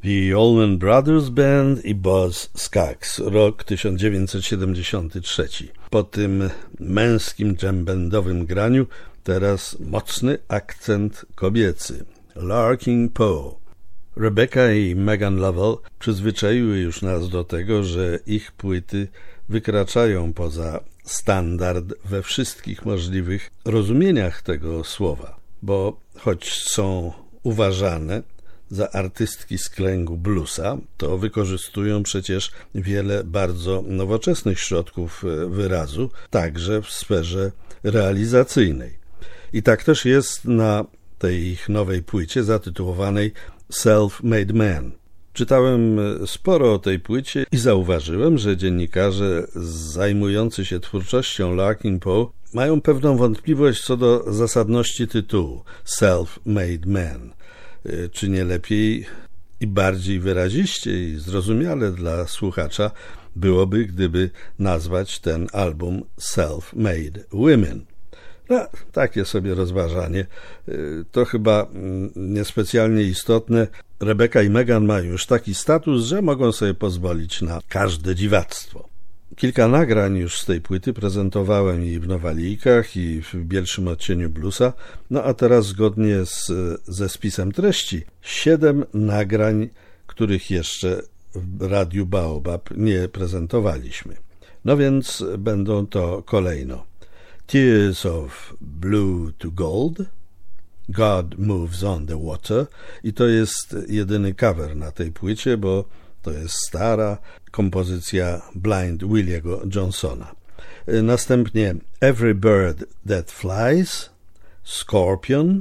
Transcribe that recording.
The Allman Brothers Band i Boz Scaggs, rok 1973. Po tym męskim dżembendowym graniu teraz mocny akcent kobiecy. Larking Poe. Rebecca i Megan Lovell przyzwyczaiły już nas do tego, że ich płyty wykraczają poza standard we wszystkich możliwych rozumieniach tego słowa, bo choć są uważane za artystki z kręgu bluesa, to wykorzystują przecież wiele bardzo nowoczesnych środków wyrazu, także w sferze realizacyjnej. I tak też jest na tej ich nowej płycie zatytułowanej Self-Made Man. Czytałem sporo o tej płycie i zauważyłem, że dziennikarze zajmujący się twórczością Larking Poe mają pewną wątpliwość co do zasadności tytułu Self-Made Man. Czy nie lepiej i bardziej wyraziście i zrozumiale dla słuchacza byłoby, gdyby nazwać ten album Self-Made Women? No, takie sobie rozważanie. To chyba niespecjalnie istotne. Rebecca i Megan mają już taki status, że mogą sobie pozwolić na każde dziwactwo. Kilka nagrań już z tej płyty prezentowałem i w Nowalijkach, i w Bielszym odcieniu bluesa, no a teraz zgodnie ze spisem treści 7 nagrań, których jeszcze w Radiu Baobab nie prezentowaliśmy. No więc będą to kolejno Tears of Blue to Gold, God Moves on the Water i to jest jedyny cover na tej płycie, bo to jest stara kompozycja Blind Williego Johnsona. Następnie Every Bird That Flies, Scorpion,